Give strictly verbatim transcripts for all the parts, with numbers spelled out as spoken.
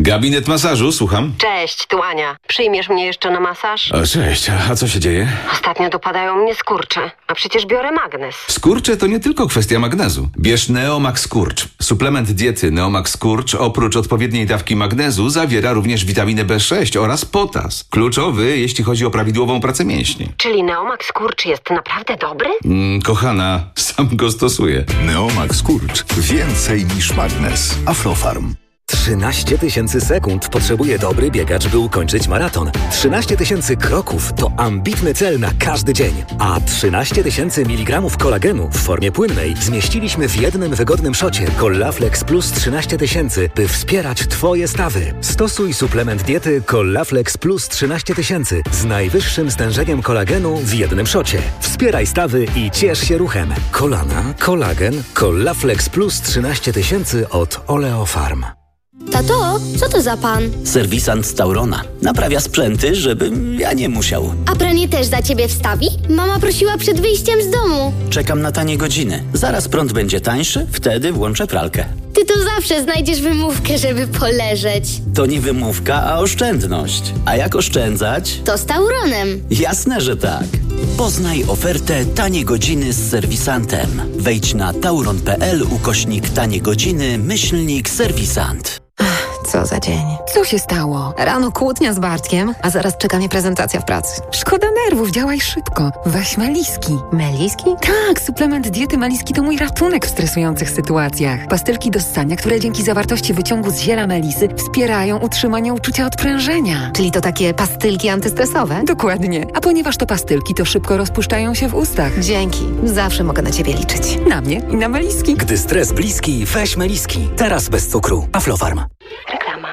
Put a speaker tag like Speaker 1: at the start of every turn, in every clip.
Speaker 1: Gabinet masażu, słucham.
Speaker 2: Cześć, tu Ania. Przyjmiesz mnie jeszcze na masaż?
Speaker 1: O, cześć, a co się dzieje?
Speaker 2: Ostatnio dopadają mnie skurcze, a przecież biorę magnez.
Speaker 1: Skurcze to nie tylko kwestia magnezu. Bierz Neomax Skurcz. Suplement diety Neomax Skurcz oprócz odpowiedniej dawki magnezu zawiera również witaminę B sześć oraz potas. Kluczowy, jeśli chodzi o prawidłową pracę mięśni.
Speaker 2: Czyli Neomax Skurcz jest naprawdę dobry?
Speaker 1: Mm, kochana, sam go stosuję.
Speaker 3: Neomax Skurcz. Więcej niż magnez. Aflofarm.
Speaker 4: trzynaście tysięcy sekund potrzebuje dobry biegacz, by ukończyć maraton. trzynaście tysięcy kroków to ambitny cel na każdy dzień. A trzynaście tysięcy miligramów kolagenu w formie płynnej zmieściliśmy w jednym wygodnym szocie Collaflex Plus trzynaście tysięcy, by wspierać Twoje stawy. Stosuj suplement diety Collaflex Plus trzynaście tysięcy z najwyższym stężeniem kolagenu w jednym szocie. Wspieraj stawy i ciesz się ruchem. Kolana, kolagen, Collaflex Plus trzynaście tysięcy od Oleofarm.
Speaker 5: Tato, co to za pan?
Speaker 6: Serwisant z Taurona. Naprawia sprzęty, żebym ja nie musiał.
Speaker 5: A pranie też za ciebie wstawi? Mama prosiła przed wyjściem z domu.
Speaker 6: Czekam na tanie godziny. Zaraz prąd będzie tańszy, wtedy włączę pralkę.
Speaker 5: Ty to zawsze znajdziesz wymówkę, żeby poleżeć.
Speaker 6: To nie wymówka, a oszczędność. A jak oszczędzać?
Speaker 5: To z Tauronem.
Speaker 6: Jasne, że tak. Poznaj ofertę Tanie Godziny z serwisantem. Wejdź na tauron.pl ukośnik tanie godziny, myślnik serwisant.
Speaker 7: Co za dzień. Co się stało? Rano kłótnia z Bartkiem, a zaraz czeka mnie prezentacja w pracy. Szkoda nerwów, działaj szybko. Weź Meliski. Meliski? Tak, suplement diety Meliski to mój ratunek w stresujących sytuacjach. Pastylki do ssania, które dzięki zawartości wyciągu z ziela melisy wspierają utrzymanie uczucia odprężenia. Czyli to takie pastylki antystresowe? Dokładnie. A ponieważ to pastylki, to szybko rozpuszczają się w ustach. Dzięki. Zawsze mogę na ciebie liczyć. Na mnie i na Meliski.
Speaker 4: Gdy stres bliski, weź Meliski. Teraz bez cukru. Aflofarm.
Speaker 2: Reklama.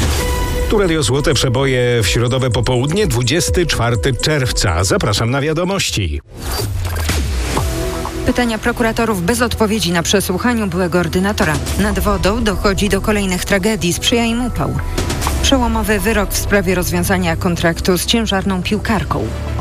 Speaker 8: Tu Radio Złote Przeboje w środowe popołudnie, dwudziestego czwartego czerwca. Zapraszam na wiadomości.
Speaker 9: Pytania prokuratorów bez odpowiedzi na przesłuchaniu byłego ordynatora. Nad wodą dochodzi do kolejnych tragedii, sprzyja im upał. Przełomowy wyrok w sprawie rozwiązania kontraktu z ciężarną piłkarką.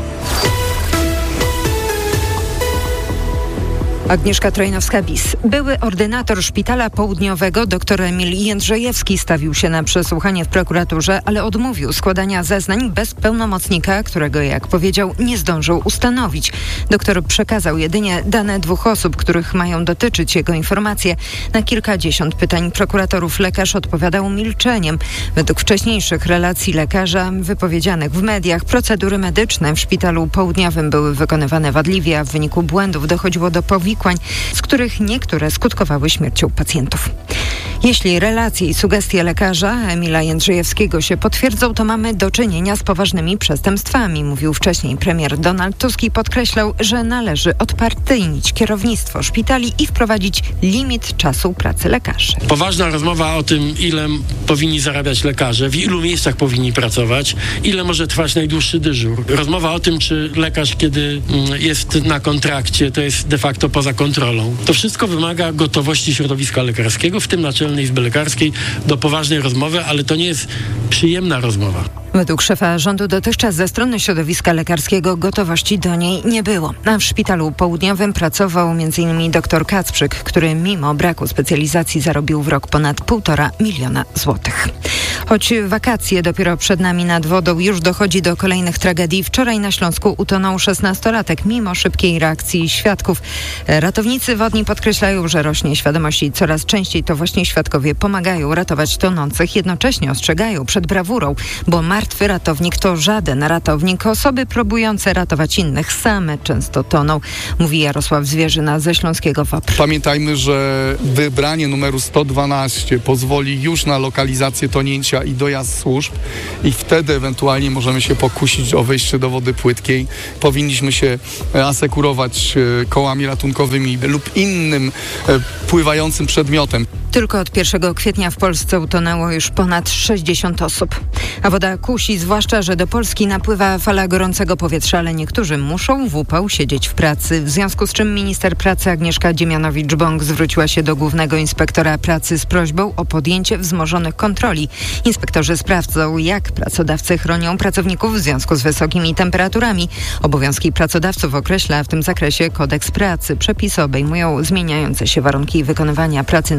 Speaker 9: Agnieszka Trojnowska-Bis. Były ordynator Szpitala Południowego dr Emil Jędrzejewski stawił się na przesłuchanie w prokuraturze, ale odmówił składania zeznań bez pełnomocnika, którego, jak powiedział, nie zdążył ustanowić. Doktor przekazał jedynie dane dwóch osób, których mają dotyczyć jego informacje. Na kilkadziesiąt pytań prokuratorów lekarz odpowiadał milczeniem. Według wcześniejszych relacji lekarza wypowiedzianych w mediach procedury medyczne w Szpitalu Południowym były wykonywane wadliwie, a w wyniku błędów dochodziło do powikłań, z których niektóre skutkowały śmiercią pacjentów. Jeśli relacje i sugestie lekarza Emila Jędrzejewskiego się potwierdzą, to mamy do czynienia z poważnymi przestępstwami, mówił wcześniej premier Donald Tusk i podkreślał, że należy odpartyjnić kierownictwo szpitali i wprowadzić limit czasu pracy lekarzy.
Speaker 10: Poważna rozmowa o tym, ile powinni zarabiać lekarze, w ilu miejscach powinni pracować, ile może trwać najdłuższy dyżur. Rozmowa o tym, czy lekarz, kiedy jest na kontrakcie, to jest de facto poza kontrolą. To wszystko wymaga gotowości środowiska lekarskiego, w tym Naczelnej Izby Lekarskiej, do poważnej rozmowy, ale to nie jest przyjemna rozmowa.
Speaker 9: Według szefa rządu dotychczas ze strony środowiska lekarskiego gotowości do niej nie było. A w Szpitalu Południowym pracował m.in. dr Kacprzyk, który mimo braku specjalizacji zarobił w rok ponad półtora miliona złotych. Choć wakacje dopiero przed nami nad wodą, już dochodzi do kolejnych tragedii. Wczoraj na Śląsku utonął szesnastolatek mimo szybkiej reakcji świadków. Ratownicy wodni podkreślają, że rośnie świadomość i coraz częściej to właśnie świadkowie pomagają ratować tonących. Jednocześnie ostrzegają przed brawurą, bo martwy ratownik to żaden ratownik. Osoby próbujące ratować innych same często toną, mówi Jarosław Zwierzyna ze Śląskiego W O P R.
Speaker 11: Pamiętajmy, że wybranie numeru sto dwanaście pozwoli już na lokalizację tonięcia i dojazd służb i wtedy ewentualnie możemy się pokusić o wejście do wody płytkiej. Powinniśmy się asekurować kołami ratunkowymi lub innym pływającym przedmiotem.
Speaker 9: Tylko od pierwszego kwietnia w Polsce utonęło już ponad sześćdziesiąt osób. A woda kusi, zwłaszcza, że do Polski napływa fala gorącego powietrza, ale niektórzy muszą w upał siedzieć w pracy. W związku z czym minister pracy Agnieszka Dziemianowicz-Bąk zwróciła się do głównego inspektora pracy z prośbą o podjęcie wzmożonych kontroli. Inspektorzy sprawdzą, jak pracodawcy chronią pracowników w związku z wysokimi temperaturami. Obowiązki pracodawców określa w tym zakresie kodeks pracy. Przepisy obejmują zmieniające się warunki wykonywania pracy, na przykład w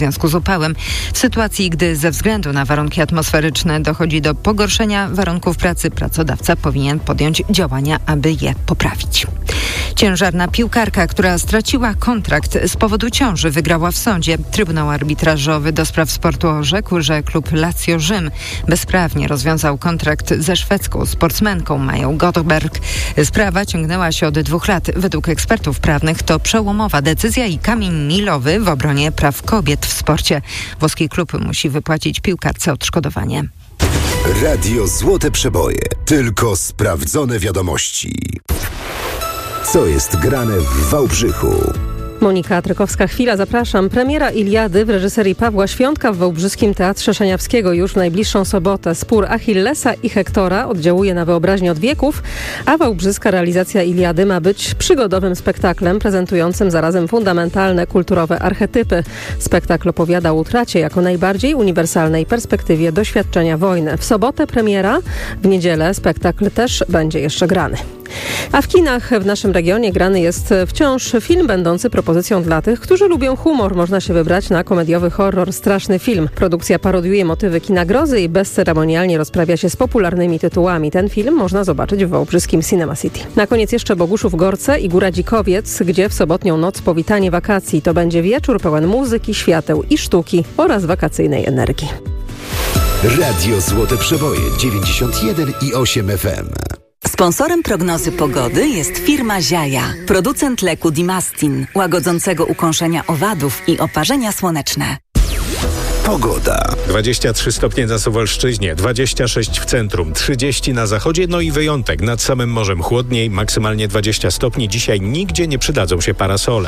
Speaker 9: związku z upałem. W sytuacji, gdy ze względu na warunki atmosferyczne dochodzi do pogorszenia warunków pracy, pracodawca powinien podjąć działania, aby je poprawić. Ciężarna piłkarka, która straciła kontrakt z powodu ciąży, wygrała w sądzie. Trybunał Arbitrażowy do spraw sportu orzekł, że klub Lazio Rzym bezprawnie rozwiązał kontrakt ze szwedzką sportsmenką Mają Goldberg. Sprawa ciągnęła się od dwóch lat. Według ekspertów prawnych to przełomowa decyzja i kamień milowy w obronie praw kobiet w sporcie. Włoski klub musi wypłacić piłkarce odszkodowanie.
Speaker 3: Radio Złote Przeboje. Tylko sprawdzone wiadomości. Co jest grane w Wałbrzychu?
Speaker 12: Monika Trykowska-Chwila, zapraszam. Premiera Iliady w reżyserii Pawła Świątka w Wałbrzyskim Teatrze Szaniawskiego już w najbliższą sobotę. Spór Achillesa i Hektora oddziałuje na wyobraźnię od wieków, a wałbrzyska realizacja Iliady ma być przygodowym spektaklem prezentującym zarazem fundamentalne kulturowe archetypy. Spektakl opowiada o utracie jako najbardziej uniwersalnej perspektywie doświadczenia wojny. W sobotę premiera, w niedzielę spektakl też będzie jeszcze grany. A w kinach w naszym regionie grany jest wciąż film będący propozycją dla tych, którzy lubią humor. Można się wybrać na komediowy horror Straszny film. Produkcja parodiuje motywy kina grozy i bezceremonialnie rozprawia się z popularnymi tytułami. Ten film można zobaczyć w wałbrzyskim Cinema City. Na koniec jeszcze Boguszów-Gorce i Góra Dzikowiec, gdzie w sobotnią noc powitanie wakacji. To będzie wieczór pełen muzyki, świateł i sztuki oraz wakacyjnej energii.
Speaker 3: Radio Złote Przeboje dziewięćdziesiąt jeden i osiem F M.
Speaker 13: Sponsorem prognozy pogody jest firma Ziaja, producent leku Dimastin, łagodzącego ukąszenia owadów i oparzenia słoneczne.
Speaker 3: Pogoda.
Speaker 8: dwadzieścia trzy stopnie na Suwalszczyźnie, dwadzieścia sześć w centrum, trzydzieści na zachodzie, no i wyjątek. Nad samym morzem chłodniej, maksymalnie dwadzieścia stopni. Dzisiaj nigdzie nie przydadzą się parasole.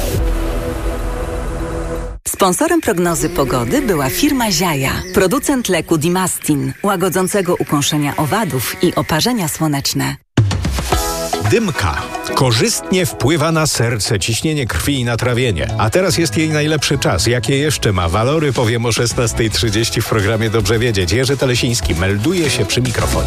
Speaker 13: Sponsorem prognozy pogody była firma Ziaja, producent leku Dimastin, łagodzącego ukąszenia owadów i oparzenia słoneczne.
Speaker 8: Dymka. Korzystnie wpływa na serce, ciśnienie krwi i natrawienie. A teraz jest jej najlepszy czas. Jakie jeszcze ma walory, powiem o szesnasta trzydzieści w programie Dobrze Wiedzieć. Jerzy Telesiński melduje się przy mikrofonie.